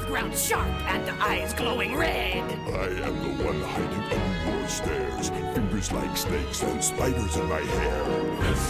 ground sharp and eyes glowing red. I am the one hiding under your stairs, fingers like snakes and spiders in my hair.